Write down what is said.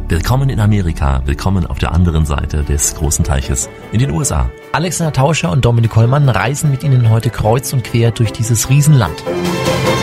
Willkommen in Amerika, willkommen auf der anderen Seite des großen Teiches, in den USA. Alexander Tauscher und Dominik Hollmann reisen mit Ihnen heute kreuz und quer durch dieses Riesenland.